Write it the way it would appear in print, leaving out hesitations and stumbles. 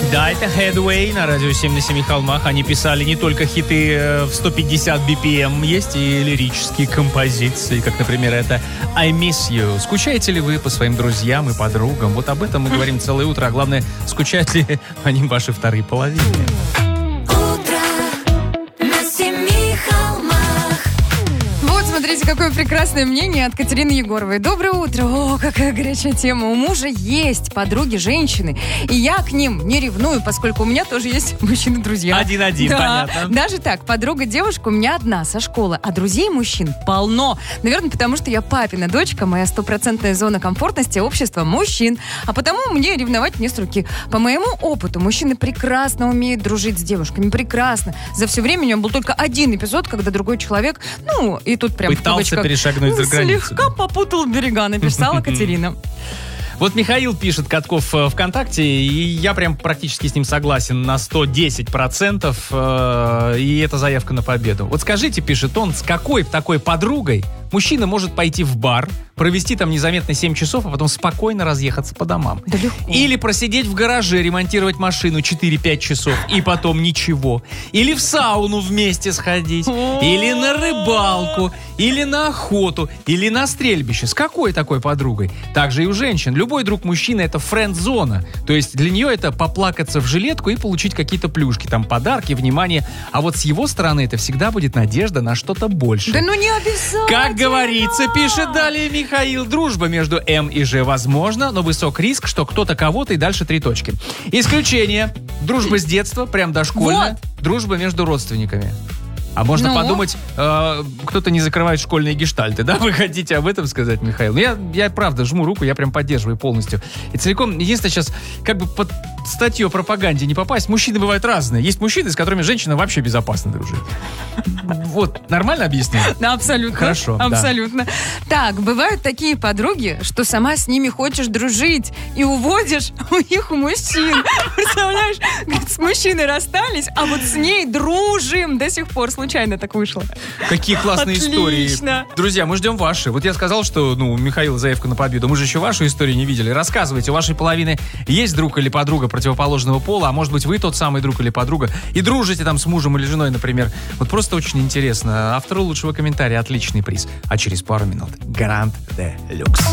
Да, это Headway на радио 7 на 7 холмах. Они писали не только хиты в 150 BPM, есть и лирические композиции, как, например, это I Miss You. Скучаете ли вы по своим друзьям и подругам? Вот об этом мы говорим целое утро, а главное, скучают ли по ним ваши вторые половины? Смотрите, какое прекрасное мнение от Катерины Егоровой. Доброе утро. О, какая горячая тема. У мужа есть подруги женщины, и я к ним не ревную, поскольку у меня тоже есть мужчины-друзья. Один-один, да, понятно. Даже так, подруга-девушка у меня одна со школы, а друзей мужчин полно. Наверное, потому что я папина дочка, моя 100% зона комфортности общества мужчин. А потому мне ревновать не с руки. По моему опыту, мужчины прекрасно умеют дружить с девушками. Прекрасно. За все время у меня был только один эпизод, когда другой человек, и тут прям пытался перешагнуть за границу. Слегка попутал берега, написала Катерина. Вот Михаил пишет, Катков, ВКонтакте, и я прям практически с ним согласен на 110%, и это заявка на победу. Вот скажите, пишет он, с какой такой подругой мужчина может пойти в бар, провести там незаметно 7 часов, а потом спокойно разъехаться по домам? Да легко. Или просидеть в гараже, ремонтировать машину 4-5 часов, и потом ничего. Или в сауну вместе сходить, или на рыбалку, или на охоту, или на стрельбище. С какой такой подругой? Также и у женщин. Любой друг мужчины — это френд-зона. То есть для нее это поплакаться в жилетку и получить какие-то плюшки, там подарки, внимание. А вот с его стороны это всегда будет надежда на что-то большее. Да не обязательно. Как говорится, пишет далее Михаил, дружба между М и Ж возможна, но высок риск, что кто-то кого-то и дальше 3 точки. Исключение. Дружба с детства, прям дошкольная. Вот. Дружба между родственниками. А можно подумать, кто-то не закрывает школьные гештальты, да? Вы хотите об этом сказать, Михаил? Я правда жму руку, я прям поддерживаю полностью. И целиком, единственное, сейчас как бы под статью о пропаганде не попасть. Мужчины бывают разные. Есть мужчины, с которыми женщина вообще безопасно дружит. Вот, нормально объяснил? Да, абсолютно. Хорошо. Абсолютно. Да. Так, бывают такие подруги, что сама с ними хочешь дружить и уводишь у них мужчин. Представляешь, с мужчиной расстались, а вот с ней дружим до сих пор. Случайно так вышло. Какие классные истории. Друзья, мы ждем ваши. Вот я сказал, что, у Михаила заявка на победу. Мы же еще вашу историю не видели. Рассказывайте, у вашей половины есть друг или подруга противоположного пола, а может быть вы тот самый друг или подруга и дружите там с мужем или женой, например. Вот просто очень интересно. Автору лучшего комментария отличный приз. А через пару минут Гранд де Люкс.